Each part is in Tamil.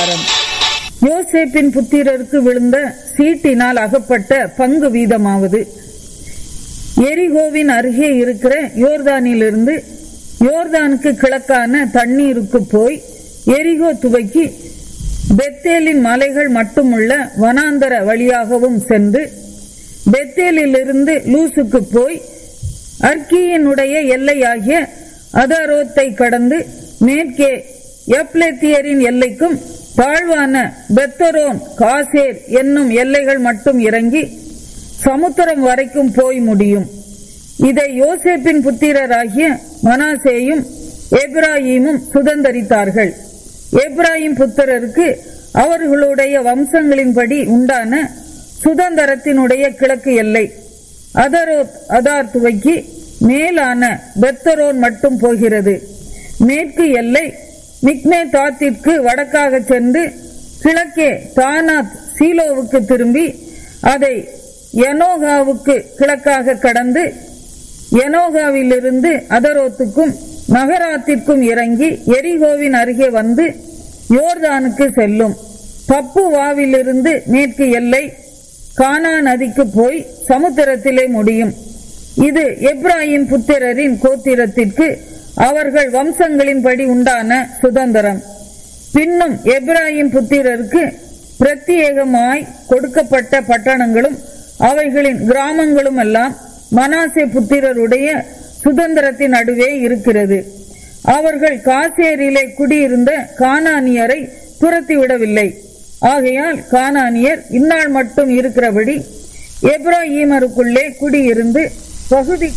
அதிகாரம். யோசேப்பின் புத்திரருக்கு விழுந்த சீட்டினால் அகப்பட்ட பங்கு வீதமாவது: எரிகோவின் அருகே இருக்கிற யோர்தானிலிருந்து யோர்தானுக்கு கிழக்கான தண்ணீருக்கு போய் எரிகோ துவக்கி பெத்தேலின் மலைகள் மட்டுமுள்ள வனாந்தர வழியாகவும் சென்று பெத்தேலிலிருந்து லூசுக்கு போய் அர்கியினுடைய எல்லையாகிய அதரோத்தை கடந்து மேற்கே எப்லேத்தியரின் எல்லைக்கும் தாழ்வான பெத்தரோன் காசேர் என்னும் எல்லைகள் மட்டும் இறங்கி சமுத்திரம் வரைக்கும் போய் முடியும். இதை யோசேப்பின் புத்திரராகிய மனாசேயும் எப்ராயிமும் சுதந்தரித்தார்கள். எப்ராயிம் புத்திரருக்கு அவர்களுடைய வம்சங்களின்படி உண்டான சுதந்திரத்தினுடைய கிழக்கு எல்லை அதார் துவக்கி மேலான பெத்தரோன் மட்டும் போகிறது. மேற்கு எல்லை மிக்மேதாத்திற்கு வடக்காக சென்று கிழக்கே தானாத் சீலோவுக்கு திரும்பி அதை யனோகாவுக்கு கிழக்காக கடந்து யனோகாவிலிருந்து அதரோத்துக்கும் நகராத்திற்கும் இறங்கி எரிகோவின் அருகே வந்து யோர்தானுக்கு செல்லும். தப்புவாவிலிருந்து மேற்கு எல்லை கானா நதிக்கு போய் சமுத்திரத்திலே முடியும். இது எப்ராயிம் புத்திரரின் கோத்திரத்திற்கு அவர்கள் வம்சங்களின்படி உண்டான சுதந்திரம். பின்னும் எப்ராயிம் புத்திரருக்கு பிரத்யேகமாய் கொடுக்கப்பட்ட பட்டணங்களும் அவைகளின் கிராமங்களும் எல்லாம் மனாசே புத்திரருடைய சுதந்திரத்தின் நடுவே இருக்கிறது. அவர்கள் காசேரிலே குடியிருந்த கானானியரை துரத்திவிடவில்லை. ஆகையால் கானானியர் இந்நாள் மட்டும் இருக்கிறபடி எப்ராயிமருக்குள்ளே குடியிருந்து பகுதி.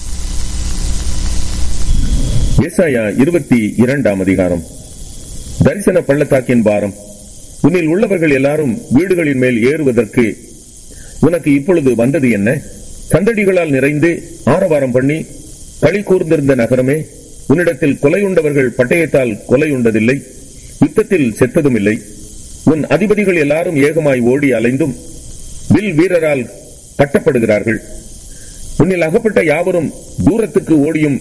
ஏசாயா 22 அதிகாரம். தரிசன பள்ளத்தாக்கின் பாரம். உன்னில் உள்ளவர்கள் எல்லாரும் வீடுகளின் மேல் ஏறுவதற்கு உனக்கு இப்பொழுது வந்தது என்ன? சந்தடிகளால் நிறைந்து ஆரவாரம் பண்ணி களி கூர்ந்திருந்த நகரமே, உன்னிடத்தில் கொலையுண்டவர்கள் பட்டயத்தால் கொலையுண்டதில்லை, யுத்தத்தில் செத்ததும் இல்லை. உன் அதிபதிகள் எல்லாரும் ஏகமாய் ஓடி அலைந்தும் வில் வீரரால் கட்டப்படுகிறார்கள். உன்னில் அகப்பட்ட யாவரும் தூரத்துக்கு ஓடியும்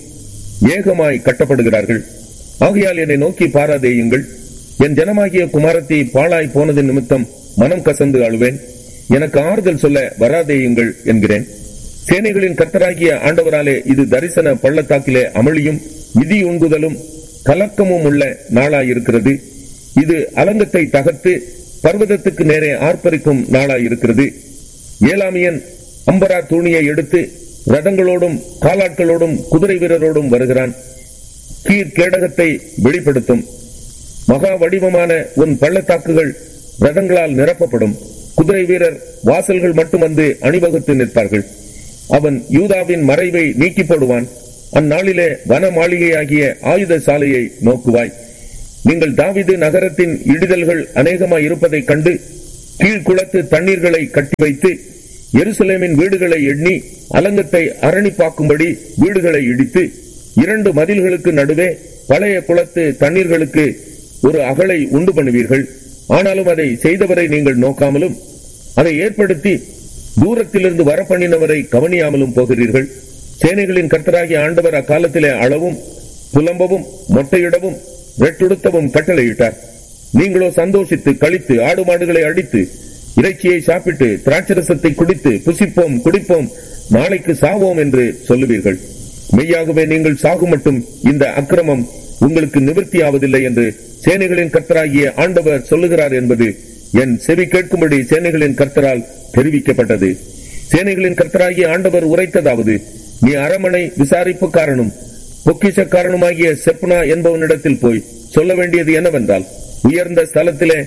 ஏகமாய் கட்டப்படுகிறார்கள். ஆகையால் என்னை நோக்கி பாராதேயுங்கள். என் ஜனமாகிய குமாரத்தி பாழாய் போனது நிமித்தம் மனம் கசந்து அழுவேன். எனக்கு ஆறுதல் சொல்ல வராதேயுங்கள் என்கிறேன். சேனைகளின் கர்த்தராகிய ஆண்டவராலே இது தரிசன பள்ளத்தாக்கிலே அமளியும் விதி உண்குதலும் கலக்கமும் உள்ள நாளாயிருக்கிறது. இது அலங்கத்தை தகர்த்து பர்வதத்துக்கு நேரே ஆர்ப்பரிக்கும் நாளாயிருக்கிறது. ஏலாமியன் அம்பரா தூணியை எடுத்து ரதங்களோடும் காலாட்களோடும் குதிரை வீரரோடும் வருகிறான். கீர் கேடகத்தை வெளிப்படுத்தும். மகா வடிவமான உன் பள்ளத்தாக்குகள் ரதங்களால் நிரப்பப்படும். குதிரை வீரர் வாசல்கள் மட்டும் வந்து அணிவகுத்து நிற்பார்கள். அவன் யூதாவின் மறைவை நீக்கி போடுவான். அந்நாளிலே வன மாளிகையாகிய ஆயுத சாலையை நோக்குவாய். நீங்கள் தாவீது நகரத்தின் இடிதல்கள் அநேகமாய் இருப்பதைக் கண்டு கீழ்குளத்து தண்ணீர்களை கட்டி வைத்து எருசலேமின் வீடுகளை எண்ணி அலங்கத்தை அரணிப்பாக்கும்படி வீடுகளை இடித்து 2 மதில்களுக்கு நடுவே பழைய குளத்து தண்ணீர்களுக்கு ஒரு அகலை உண்டு பண்ணுவீர்கள். ஆனாலும் அதை செய்தவரை நீங்கள் நோக்காமலும் அதை ஏற்படுத்தி தூரத்திலிருந்து வரப்பண்ணினவரை கவனியாமலும் போகிறீர்கள். சேனைகளின் கர்த்தராகிய ஆண்டவர் அக்காலத்திலே அளவும் புலம்பவும் மொட்டையிடவும் வெட்டுடுத்தவும் கட்டளையிட்டார். நீங்களோ சந்தோஷித்து கழித்து ஆடு மாடுகளை அடித்து இறைச்சியை சாப்பிட்டு திராட்சரசத்தை குடித்து புசிப்போம் குடிப்போம், நாளைக்கு சாவோம் என்று சொல்லுவீர்கள். மெய்யாகவே நீங்கள் சாகும் மட்டும் இந்த அக்கிரமம் உங்களுக்கு நிவர்த்தியாவதில்லை என்று சேனைகளின் கர்த்தராகிய ஆண்டவர் சொல்லுகிறார் என்பது என் செவி கேட்கும்படி சேனைகளின் கர்த்தரால் தெரிவிக்கப்பட்டது. சேனைகளின் கர்த்தராகிய ஆண்டவர் உரைத்ததாவது: நீ அரமனை விசாரிப்புக்காரனும் பொக்கிஷக்காரனுமாகிய செப்னா என்பவனிடத்தில் போய் சொல்ல வேண்டியது என்னவென்றால், உயர்ந்த ஸ்தலத்திலே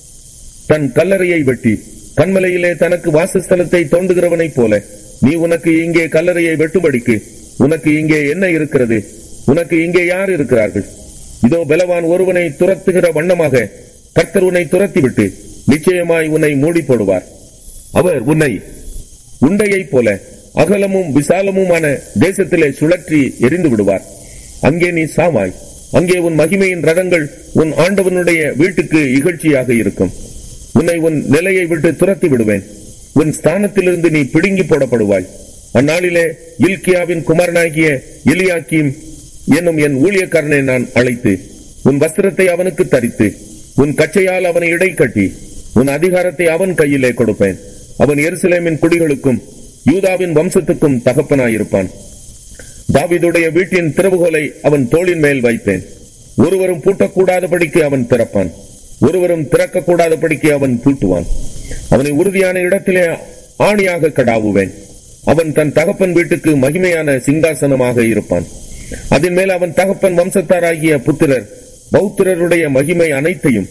தன் கல்லறையை வெட்டி கண்மலையிலே தனக்கு வாசஸ்தலத்தை தோண்டுகிறவனைப் போல நீ உனக்கு இங்கே கல்லறையை வெட்டும்படிக்கு உனக்கு இங்கே என்ன இருக்கிறது? உனக்கு இங்கே யார் இருக்கிறார்கள்? இதோ பலவான் ஒருவனை துரத்துகிற வண்ணமாக கர்த்தர் உன்னை துரத்திவிட்டு நிச்சயமாய் உன்னை மூடி போடுவார். அவர் உன்னை உண்டையைப் போல அகலமும் விசாலமுமான தேசத்திலே சுழற்றி எரிந்து விடுவார். அங்கே நீ சாவாய். அங்கே உன் மகிமையின் ரதங்கள் உன் ஆண்டவனுடைய வீட்டுக்கு இகழ்ச்சியாக இருக்கும். உன்னை உன் நிலையை விட்டு துரத்தி விடுவேன். உன் ஸ்தானத்திலிருந்து நீ பிடுங்கி போடப்படுவாய். அந்நாளிலே இல்கியாவின் குமாரனாகிய எலியாக்கீம் என்னும் என் ஊழியக்காரனை நான் அழைத்து உன் வஸ்திரத்தை அவனுக்கு தரித்து உன் கச்சையால் அவனை இடை கட்டி உன் அதிகாரத்தை அவன் கையிலே கொடுப்பேன். அவன் எருசலேமின் குடிகளுக்கும் யூதாவின் வம்சத்துக்கும் தகப்பனாயிருப்பான். தாவீதுடைய வீட்டின் திறவுகோலை அவன் தோளின் மேல் வைப்பேன். ஒருவரும் பூட்டக்கூடாதபடிக்கு அவன் திறப்பான், ஒருவரும் திறக்கக்கூடாதபடிக்கு அவன் பூட்டுவான். அவனை உறுதியான இடத்திலே ஆணியாக கடாவுவேன். அவன் தன் தகப்பன் வீட்டுக்கு மகிமையான சிங்காசனமாக இருப்பான். அதன் மேல் அவன் தகப்பன் வம்சத்தாராகிய புத்திரர் பௌத்திரருடைய மகிமை அனைத்தையும்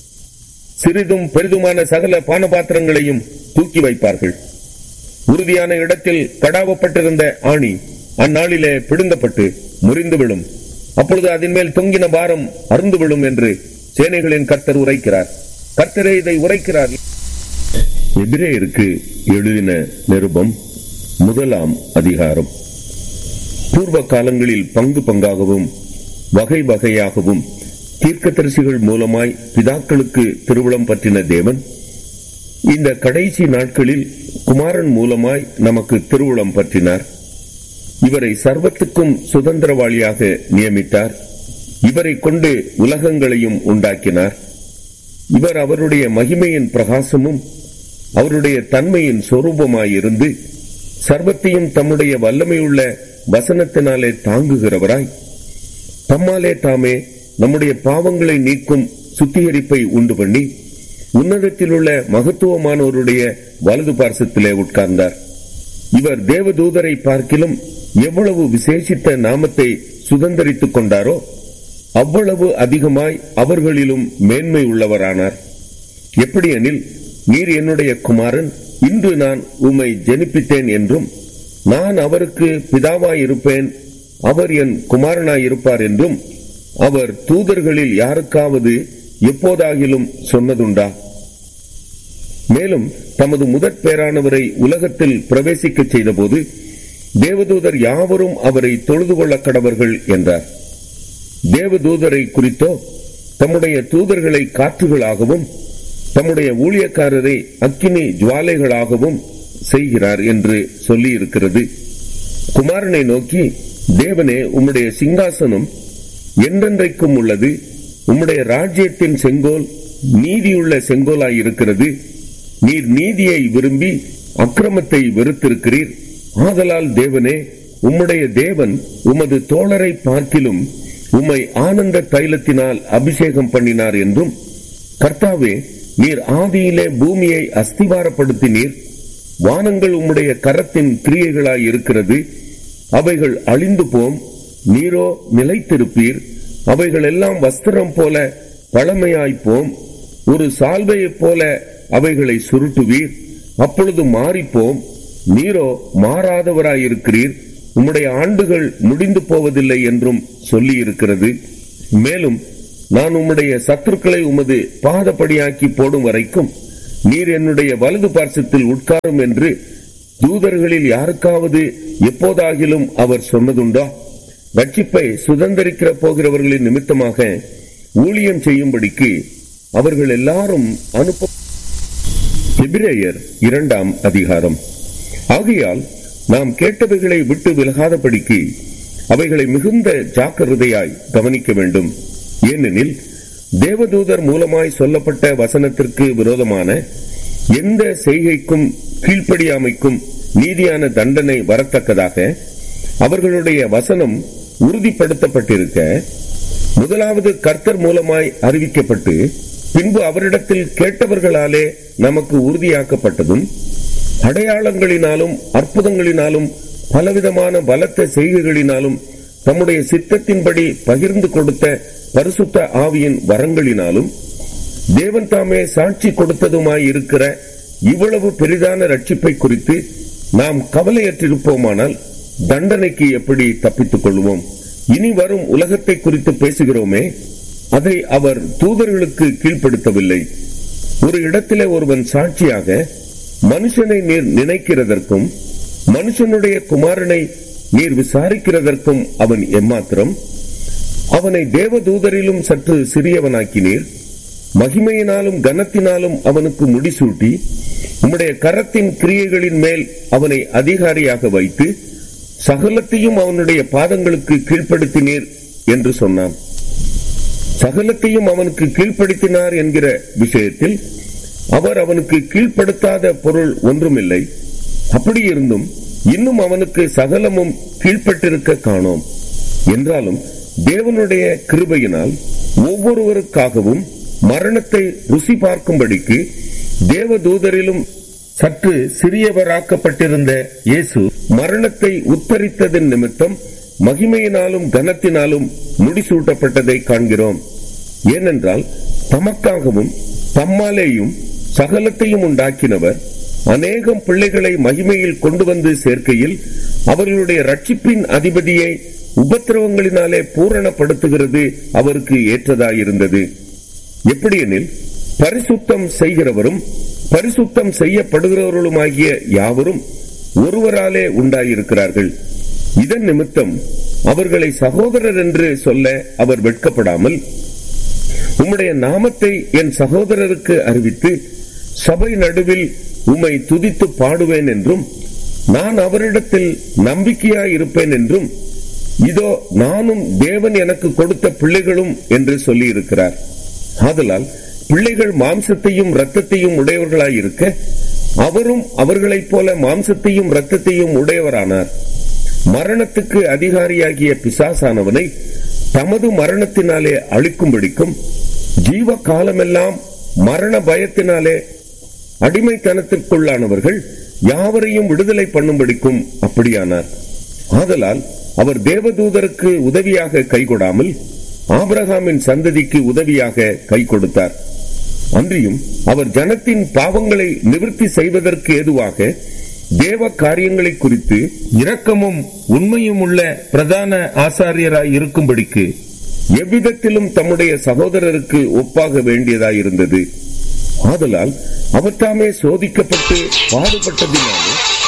சிறிதும் பெரிதுமான சகல பானபாத்திரங்களையும் தூக்கி வைப்பார்கள். உறுதியான இடத்தில் கடாவப்பட்டிருந்த ஆணி அந்நாளிலே பிடுங்கப்பட்டு முறிந்து விடும். அப்பொழுது அதன் மேல் தொங்கின பாரம் அருந்து விடும் என்று சேனைகளின் கர்த்தர் உரைக்கிறார். கர்த்தரே இதை உரைக்கிறார். எபிரேயருக்கு எழுதின நிருபம் 1 அதிகாரம். பூர்வ காலங்களில் பங்கு பங்காகவும் வகை வகையாகவும் தீர்க்கதரிசிகள் மூலமாய் பிதாக்களுக்கு திருவுளம் பற்றின தேவன் இந்த கடைசி நாட்களில் குமாரன் மூலமாய் நமக்கு திருவுளம் பற்றினார். இவரை சர்வத்துக்கும் சுதந்திரவாளியாக நியமித்தார். இவரை கொண்டு உலகங்களையும் உண்டாக்கினார். இவர் அவருடைய மகிமையின் பிரகாசமும் அவருடைய தன்மையின் சொரூபமாயிருந்து சர்வத்தையும் தம்முடைய வல்லமையுள்ள வசனத்தினாலே தாங்குகிறவராய் தம்மாலே தாமே நம்முடைய பாவங்களை நீக்கும் சுத்திகரிப்பை உண்டு பண்ணி உன்னதத்தில் உள்ள மகத்துவமானவருடைய வலது பார்சத்திலே உட்கார்ந்தார். இவர் தேவதூதரை பார்க்கிலும் எவ்வளவு விசேஷித்த நாமத்தை சுதந்தரித்துக் கொண்டாரோ அவ்வளவு அதிகமாய் அவர்களிலும் மேன்மை உள்ளவரானார். எப்படியெனில், நீர் என்னுடைய குமாரன், இன்று நான் உம்மை ஜெனிப்பித்தேன் என்றும் நான் அவருக்கு பிதாவாயிருப்பேன், அவர் என் குமாரனாயிருப்பார் என்றும் அவர் தூதர்களில் யாருக்காவது எப்போதாகிலும் சொன்னதுண்டா? மேலும் தமது முதற் பேரானவரை உலகத்தில் பிரவேசிக்க செய்தபோது தேவதூதர் யாவரும் அவரை தொழுது கொள்ள கடவர்கள் என்றார். தேவதூதரை குறித்தோ தம்முடைய தூதர்களை காற்றுகளாகவும் தம்முடைய ஊழியக்காரரை அக்கினி ஜுவாலைகளாகவும் செய்கிறார் என்று சொல்லி இருக்கிறது. குமாரனை நோக்கி, தேவனே, உம்முடைய சிங்காசனம் என்றென்றைக்கும் உள்ளது. உம்முடைய ராஜ்யத்தின் செங்கோல் நீதியுள்ள செங்கோலாயிருக்கிறது. நீர் நீதியை விரும்பி அக்கிரமத்தை வெறுத்திருக்கிறீர். ஆதலால் தேவனே, உம்முடைய தேவன் உமது தோழரை பார்க்கிலும் உம்மை ஆனந்த தைலத்தினால் அபிஷேகம் பண்ணினார் என்றும், கர்த்தாவே, நீர் ஆதியிலே பூமியை அஸ்திவாரப்படுத்தினீர். வானங்கள் உம்முடைய கரத்தின் கிரியைகளாய் இருக்கிறது. அவைகள் அழிந்து போம், நீரோ நிலைத்திருப்பீர். அவைகள் எல்லாம் வஸ்திரம் போல பழமையாய்ப்போம். ஒரு சால்வையைப் போல அவைகளை சுருட்டுவீர். அப்பொழுது மாறிப்போம். நீரோ மாறாதவராயிருக்கிறீர். உம்முடைய ஆண்டுகள் முடிந்து போவதில்லை என்றும் சொல்லி இருக்கிறது. மேலும், நான் உம்முடைய சத்துருக்களை உமது பாதப்படியாக்கி போடும் வரைக்கும் நீர் என்னுடைய வலது பார்சத்தில் உட்காரும் என்று தூதர்களில் யாருக்காவது எப்போதாகிலும் அவர் சொன்னதுண்டா? ரட்சிப்பை சுதந்திரிக்கிற போகிறவர்களின் நிமித்தமாக ஊழியம் செய்யும்படிக்கு அவர்கள் எல்லாரும் அனுப்ப. எபிரேயர் 2 அதிகாரம். ஆகையால் நாம் கேட்டவைகளை விட்டு விலகாதபடிக்கு அவைகளை மிகுந்த ஜாக்கிரதையாய் கவனிக்க வேண்டும். ஏனெனில், தேவதூதர் மூலமாய் சொல்லப்பட்ட வசனத்திற்கு விரோதமான எந்த செய்கைக்கும் கீழ்ப்படியாமைக்கும் நீதியான தண்டனை வரத்தக்கதாக அவர்களுடைய வசனம் உறுதிப்படுத்தப்பட்டிருக்க, முதலாவது கர்த்தர் மூலமாய் அறிவிக்கப்பட்டு பின்பு அவரிடத்தில் கேட்டவர்களாலே நமக்கு உறுதியாக்கப்பட்டதும், அடையாளங்களினாலும் அற்புதங்களினாலும் பலவிதமான பலத்த செய்கைகளினாலும் தம்முடைய சித்தத்தின்படி பகிர்ந்து கொடுத்த பரிசுத்த ஆவியின் வரங்களினாலும் தேவன் தாமே சாட்சி கொடுத்ததுமாய் இருக்கிற இவ்வளவு பெரிதான ரட்சிப்பை குறித்து நாம் கவலையற்றிருப்போமானால் தண்டனைக்கு எப்படி தப்பித்துக் கொள்வோம்? இனி வரும் உலகத்தை குறித்து பேசுகிறோமே, அதை அவர் தூதர்களுக்கு கீழ்ப்படுத்தவில்லை. ஒரு இடத்திலே ஒருவன் சாட்சியாக, மனுஷனை நீர் நினைக்கிறதற்கும் மனுஷனுடைய குமாரனை நீர் விசாரிக்கிறதற்கும் அவன் எம்மாத்திரம்? அவனை தேவதூதரிலும் சற்று சிறியவனாக்கினீர். மகிமையினாலும் கனத்தினாலும் அவனுக்கு முடிசூட்டி உம்முடைய கரத்தின் கிரியைகளின் மேல் அவனை அதிகாரியாக வைத்து சகலத்தையும் அவனுடைய பாதங்களுக்கு கீழ்ப்படுத்தினீர் என்று சொன்னான். சகலத்தையும் அவனுக்கு கீழ்ப்படுத்தினார் என்கிற விஷயத்தில் அவர் அவனுக்கு கீழ்ப்படுத்தாத பொருள் ஒன்றுமில்லை. அப்படி இருந்தும் இன்னும் அவனுக்கு சகலமும் கீழ்ப்பட்டிருக்க காணோம். என்றாலும் தேவனுடைய கிருபையினால் ஒவ்வொருவருக்காகவும் மரணத்தை ருசி பார்க்கும்படிக்கு தேவதூதரிலும் சற்று சிறியவராக்கப்பட்டிருந்த இயேசு மரணத்தை உத்தரித்ததன் நிமித்தம் மகிமையினாலும் கனத்தினாலும் முடிசூட்டப்பட்டதை காண்கிறோம். ஏனென்றால் தமக்காகவும் தம்மாலேயும் சகலத்தையும் உண்டாக்கினவர் அநேகம் பிள்ளைகளை மகிமையில் கொண்டு வந்து சேர்க்கையில் அவர்களுடைய ரட்சிப்பின் அதிபதியை உபத்திரவங்களினாலே பூரணப்படுத்துகிறது அவருக்கு ஏற்றதாயிருந்தது. எப்படியெனில் பரிசுத்தம் செய்கிறவரும் பரிசுத்தம் செய்யப்படுகிறவர்களுமாகிய யாவரும் ஒருவராலே உண்டாயிருக்கிறார்கள். இதன் நிமித்தம் அவர்களை சகோதரர் என்று சொல்ல அவர் வெட்கப்படாமல், உம்முடைய நாமத்தை என் சகோதரருக்கு அறிவித்து சபை நடுவில் உம்மை துதித்து பாடுவேன் என்றும், நான் அவரிடத்தில் நம்பிக்கையாய் இருப்பேன் என்றும், இதோ நானும் தேவன் எனக்கு கொடுத்த பிள்ளைகளும் என்று சொல்லி இருக்கிறார். ஆதலால் பிள்ளைகள் மாம்சத்தையும் இரத்தத்தையும் உடையவர்களாயிருக்க அவரும் அவர்களைப் போல மாம்சத்தையும் இரத்தத்தையும் உடையவரானார். மரணத்துக்கு அதிகாரியாகிய பிசாசானவனை தமது மரணத்தினாலே அழிக்கும்படிக்கும் ஜீவ காலமெல்லாம் மரண பயத்தினாலே அடிமைத்தனத்திற்குள்ளானவர்கள் யாவரையும் விடுதலை பண்ணும்படிக்கும் அப்படியானார். ஆதலால் அவர் தேவதூதருக்கு உதவியாக கை கொடாமல் ஆபிரகாமின் சந்ததிக்கு உதவியாக கை கொடுத்தார். அன்றியும் அவர் ஜனத்தின் பாவங்களை நிவர்த்தி செய்வதற்கு ஏதுவாக தேவ காரியங்களை குறித்து இரக்கமும் உண்மையும் உள்ள பிரதான ஆசாரியராய் இருக்கும்படிக்கு எவ்விதத்திலும் தம்முடைய சகோதரருக்கு ஒப்பாக வேண்டியதாயிருந்தது. ஆதலால் அவர் தாமே சோதிக்கப்பட்டு பாடுபட்டதினாலே